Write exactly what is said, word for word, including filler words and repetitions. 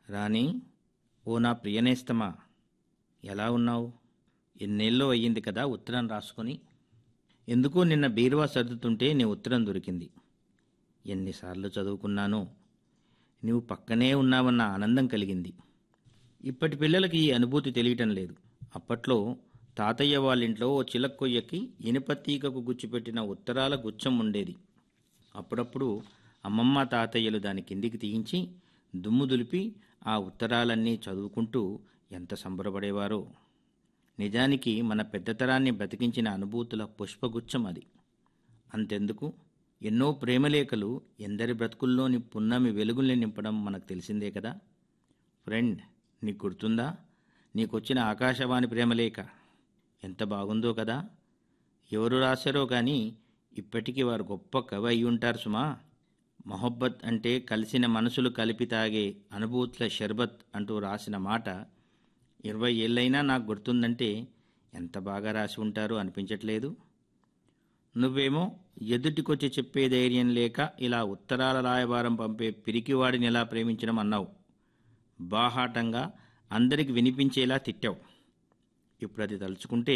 రాణి, ఓ నా ప్రియనేస్తమా, ఎలా ఉన్నావు? ఎన్నేళ్ళో అయ్యింది కదా ఉత్తరం రాసుకొని. ఎందుకో నిన్న బీరువా సర్దుతుంటే నీ ఉత్తరం దొరికింది. ఎన్నిసార్లు చదువుకున్నానో. నీవు పక్కనే ఉన్నావన్న ఆనందం కలిగింది. ఇప్పటి పిల్లలకి ఈ అనుభూతి తెలియటం లేదు. అప్పట్లో తాతయ్య వాళ్ళింట్లో ఓ చిలక్కొయ్యకి ఇనుప తీగకు గుచ్చిపెట్టిన ఉత్తరాల గుచ్చం ఉండేది. అప్పుడప్పుడు అమ్మమ్మ తాతయ్యలు దాని కిందికి తీయించి దుమ్ము దులిపి ఆ ఉత్తరాలన్నీ చదువుకుంటూ ఎంత సంబరపడేవారో. నిజానికి మన పెద్దతరాన్ని బ్రతికించిన అనుభూతుల పుష్పగుచ్చం అది. అంతెందుకు, ఎన్నో ప్రేమలేఖలు ఎందరి బ్రతుకుల్లోని పున్నమి వెలుగుల్ని నింపడం మనకు తెలిసిందే కదా. ఫ్రెండ్, నీకు గుర్తుందా నీకొచ్చిన ఆకాశవాణి ప్రేమలేఖ? ఎంత బాగుందో కదా. ఎవరు రాశారో కానీ ఇప్పటికీ వారు గొప్ప కవి అయి ఉంటారు సుమా. మొహబ్బత్ అంటే కలిసిన మనసులు కలిపి తాగే అనుభూతుల షర్బత్ అంటూ రాసిన మాట ఇరవై ఏళ్ళైనా నాకు గుర్తుందంటే ఎంత బాగా రాసి ఉంటారో అనిపించట్లేదు? నువ్వేమో ఎదుటికొచ్చి చెప్పే ధైర్యం లేక ఇలా ఉత్తరాల రాయబారం పంపే పిరికివాడిని ఎలా ప్రేమించడం అన్నావు. బాహాటంగా అందరికి వినిపించేలా తిట్టావు. ఇప్పుడు అది తలుచుకుంటే